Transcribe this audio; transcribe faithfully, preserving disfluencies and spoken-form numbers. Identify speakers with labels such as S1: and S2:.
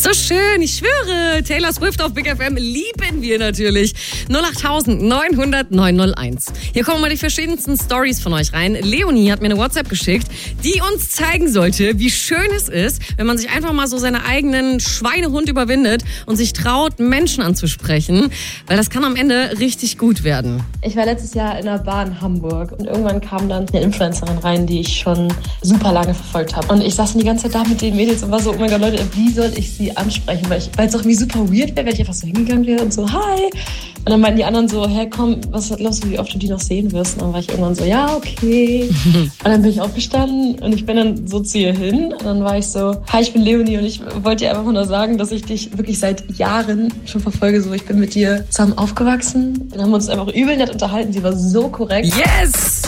S1: So schön, ich schwöre. Taylor Swift auf Big F M lieben wir natürlich. null acht neun null null neun null eins. Hier kommen mal die verschiedensten Stories von euch rein. Leonie hat mir eine WhatsApp geschickt, die uns zeigen sollte, wie schön es ist, wenn man sich einfach mal so seine eigenen Schweinehund überwindet und sich traut, Menschen anzusprechen. Weil das kann am Ende richtig gut werden.
S2: Ich war letztes Jahr in einer Bar in Hamburg und irgendwann kam dann eine Influencerin rein, die ich schon super lange verfolgt habe. Und ich saß dann die ganze Zeit da mit den Mädels und war so, oh mein Gott, Leute, wie soll ich sie ansprechen? Weil ich, weil es auch irgendwie super weird wäre, wenn ich einfach so hingegangen wäre und so, hi. Und dann meinten die anderen so, hey, komm, was glaubst du, wie oft du die noch sehen wirst? Und dann war ich irgendwann so, ja, okay. Und dann bin ich aufgestanden und ich bin dann so zu ihr hin. Und dann war ich so, hi, ich bin Leonie und ich wollte dir einfach nur sagen, dass ich dich wirklich seit Jahren schon verfolge. So, ich bin mit dir zusammen aufgewachsen. Dann haben wir uns einfach übel nett unterhalten. Sie war so korrekt.
S1: Yes!